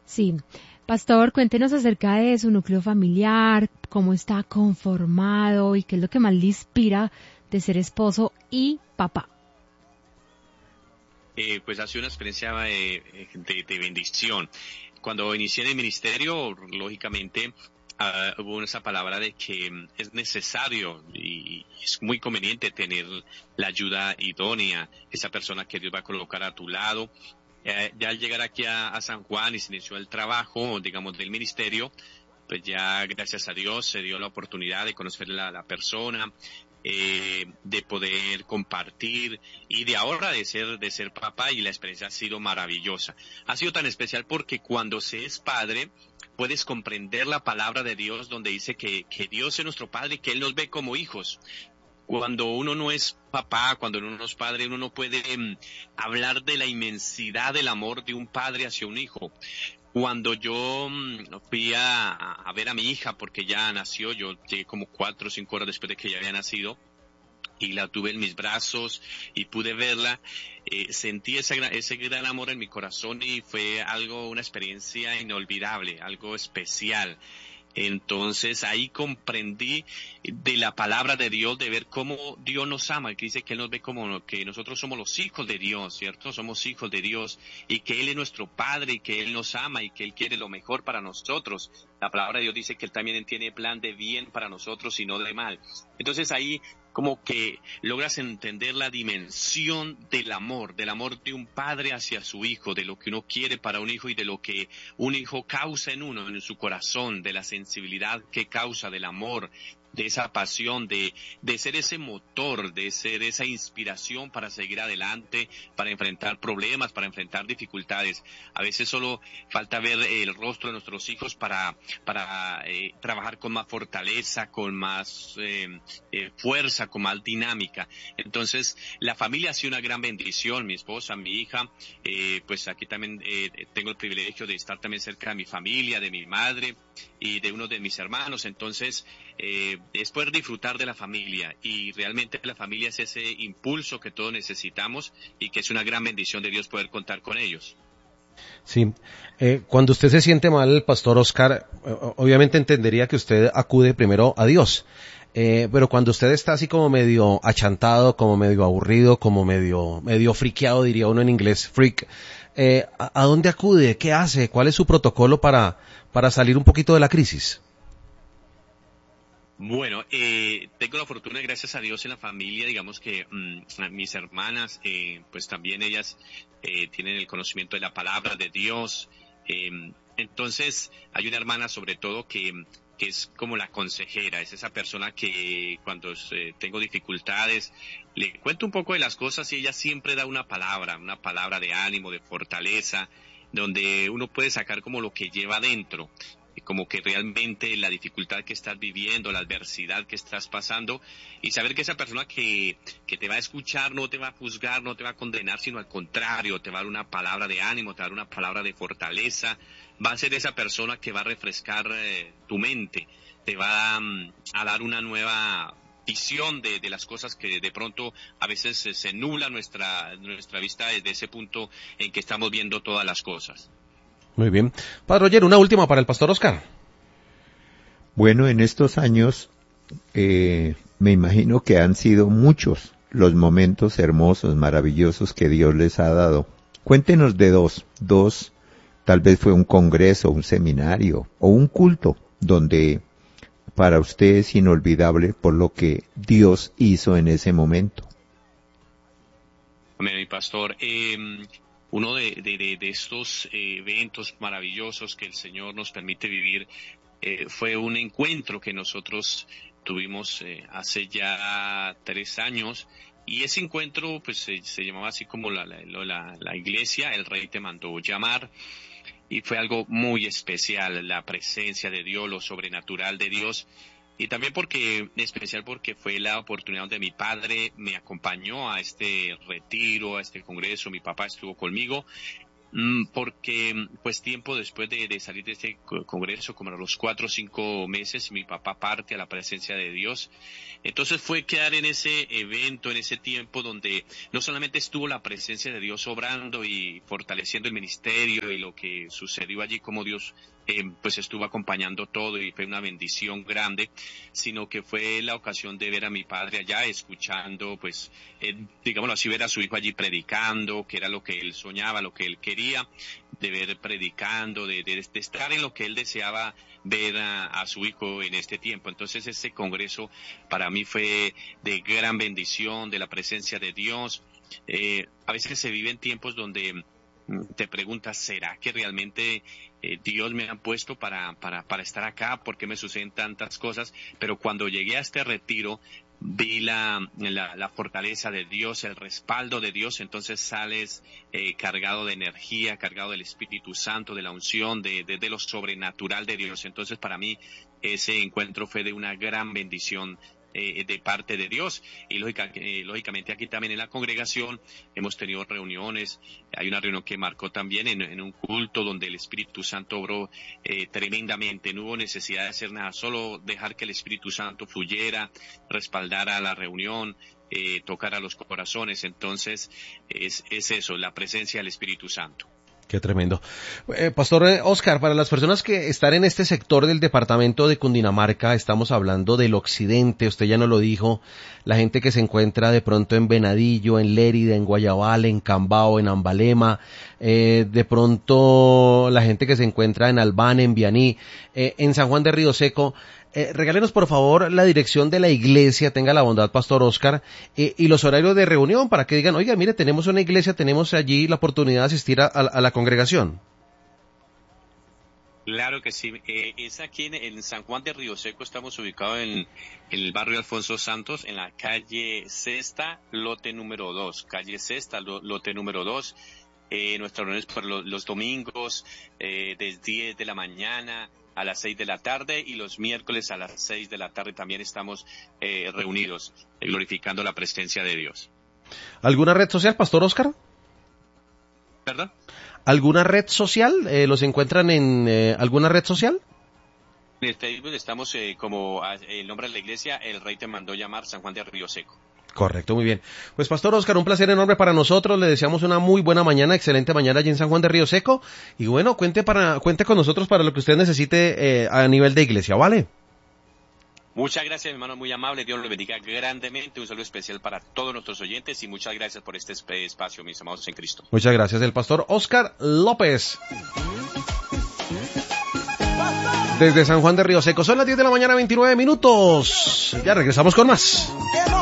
Sí, pastor, cuéntenos acerca de su núcleo familiar, cómo está conformado y qué es lo que más le inspira de ser esposo y papá. Pues ha sido una experiencia de bendición. Cuando inicié en el ministerio, lógicamente, hubo esa palabra de que es necesario y es muy conveniente tener la ayuda idónea, esa persona que Dios va a colocar a tu lado. Ya al llegar aquí a San Juan y se inició el trabajo, digamos, del ministerio, pues ya gracias a Dios se dio la oportunidad de conocer a la persona, de poder compartir y de ahora de ser papá, y la experiencia ha sido maravillosa. Ha sido tan especial porque cuando se es padre puedes comprender la palabra de Dios donde dice que Dios es nuestro padre y que Él nos ve como hijos. Cuando uno no es papá, cuando uno no es padre, uno no puede hablar de la inmensidad del amor de un padre hacia un hijo. Cuando yo fui a ver a mi hija, porque ya nació, yo llegué como 4 o 5 horas después de que ella había nacido, y la tuve en mis brazos y pude verla, sentí ese gran amor en mi corazón y fue una experiencia inolvidable, algo especial. Entonces ahí comprendí de la palabra de Dios, de ver cómo Dios nos ama, que dice que Él nos ve como que nosotros somos los hijos de Dios, ¿cierto? Somos hijos de Dios y que Él es nuestro Padre y que Él nos ama y que Él quiere lo mejor para nosotros. La palabra de Dios dice que Él también tiene plan de bien para nosotros y no de mal. Entonces ahí como que logras entender la dimensión del amor de un padre hacia su hijo, de lo que uno quiere para un hijo y de lo que un hijo causa en uno, en su corazón, de la sensibilidad que causa, del amor, de esa pasión, de ser ese motor, de ser esa inspiración para seguir adelante, para enfrentar problemas, para enfrentar dificultades. A veces solo falta ver el rostro de nuestros hijos para trabajar con más fortaleza, con más fuerza, con más dinámica. Entonces, la familia ha sido una gran bendición, mi esposa, mi hija, pues aquí también tengo el privilegio de estar también cerca de mi familia, de mi madre y de uno de mis hermanos. Entonces, es poder disfrutar de la familia, y realmente la familia es ese impulso que todos necesitamos y que es una gran bendición de Dios poder contar con ellos. Sí, cuando usted se siente mal, Pastor Oscar, obviamente entendería que usted acude primero a Dios. Pero cuando usted está así como medio achantado, como medio aburrido, como medio friqueado, diría uno en inglés, freak, ¿a dónde acude? ¿Qué hace? ¿Cuál es su protocolo para salir un poquito de la crisis? Bueno, tengo la fortuna, gracias a Dios, en la familia, digamos que mis hermanas, pues también ellas tienen el conocimiento de la palabra de Dios. Entonces, hay una hermana sobre todo que es como la consejera, es esa persona que cuando tengo dificultades, le cuento un poco de las cosas y ella siempre da una palabra de ánimo, de fortaleza, donde uno puede sacar como lo que lleva adentro, como que realmente la dificultad que estás viviendo, la adversidad que estás pasando, y saber que esa persona que te va a escuchar no te va a juzgar, no te va a condenar, sino al contrario, te va a dar una palabra de ánimo, te va a dar una palabra de fortaleza, va a ser esa persona que va a refrescar tu mente, te va a dar una nueva visión de las cosas que de pronto a veces se nubla nuestra vista desde ese punto en que estamos viendo todas las cosas. Muy bien. Padre Roger, una última para el Pastor Oscar. Bueno, en estos años me imagino que han sido muchos los momentos hermosos, maravillosos que Dios les ha dado. Cuéntenos de dos, tal vez fue un congreso, un seminario o un culto donde para usted es inolvidable por lo que Dios hizo en ese momento. Amén, mi pastor. Uno de estos eventos maravillosos que el Señor nos permite vivir fue un encuentro que nosotros tuvimos hace ya 3 años, y ese encuentro pues se llamaba así como la iglesia, el Rey te mandó llamar, y fue algo muy especial, la presencia de Dios, lo sobrenatural de Dios. Y también especial porque fue la oportunidad donde mi padre me acompañó a este retiro, a este congreso, mi papá estuvo conmigo, Porque pues tiempo después de salir de este congreso, como a los 4 o 5 meses, mi papá parte a la presencia de Dios. Entonces fue quedar en ese evento, en ese tiempo donde no solamente estuvo la presencia de Dios obrando y fortaleciendo el ministerio y lo que sucedió allí, como Dios pues estuvo acompañando todo y fue una bendición grande, sino que fue la ocasión de ver a mi padre allá escuchando, pues digámoslo así, ver a su hijo allí predicando, que era lo que él soñaba, lo que él quería, de ver predicando, de estar en lo que él deseaba ver a su hijo en este tiempo. Entonces este congreso para mí fue de gran bendición, de la presencia de Dios. A veces se viven tiempos donde te preguntas, ¿será que realmente Dios me ha puesto para estar acá? ¿Por qué me suceden tantas cosas? Pero cuando llegué a este retiro, vi la fortaleza de Dios, el respaldo de Dios, entonces sales cargado de energía, cargado del Espíritu Santo, de la unción, de lo sobrenatural de Dios. Entonces para mí ese encuentro fue de una gran bendición de parte de Dios. Y lógicamente aquí también en la congregación hemos tenido reuniones. Hay una reunión que marcó también en un culto donde el Espíritu Santo obró tremendamente. No hubo necesidad de hacer nada, solo dejar que el Espíritu Santo fluyera, respaldara la reunión, tocara los corazones. Entonces es eso, la presencia del Espíritu Santo. Qué tremendo. Pastor Oscar, para las personas que están en este sector del departamento de Cundinamarca, estamos hablando del occidente, usted ya nos lo dijo, la gente que se encuentra de pronto en Venadillo, en Lérida, en Guayabal, en Cambao, en Ambalema, de pronto la gente que se encuentra en Albán, en Vianí, en San Juan de Río Seco. Regálenos por favor la dirección de la iglesia, tenga la bondad, Pastor Oscar, y los horarios de reunión para que digan, oiga, mire, tenemos una iglesia, tenemos allí la oportunidad de asistir a la congregación. Claro que sí, es aquí en San Juan de Río Seco, estamos ubicados en el barrio Alfonso Santos, en la calle Sexta, lote número 2, calle Sexta, lote número 2. Nuestras reuniones por los domingos, desde 10 de la mañana a las 6 de la tarde, y los miércoles a las 6 de la tarde también estamos reunidos, glorificando la presencia de Dios. ¿Alguna red social, Pastor Oscar? ¿Perdón? ¿Alguna red social? ¿Los encuentran en alguna red social? En el Facebook estamos como el nombre de la iglesia, El Rey te mandó llamar, San Juan de Río Seco. Correcto, muy bien. Pues Pastor Oscar, un placer enorme para nosotros, le deseamos una muy buena mañana, excelente mañana allí en San Juan de Río Seco, y bueno, cuente con nosotros para lo que usted necesite a nivel de iglesia, ¿vale? Muchas gracias, mi hermano, muy amable, Dios lo bendiga grandemente, un saludo especial para todos nuestros oyentes y muchas gracias por este espacio, mis amados en Cristo. Muchas gracias, el Pastor Oscar López. Desde San Juan de Río Seco, son las 10 de la mañana, 29 minutos. Ya regresamos con más.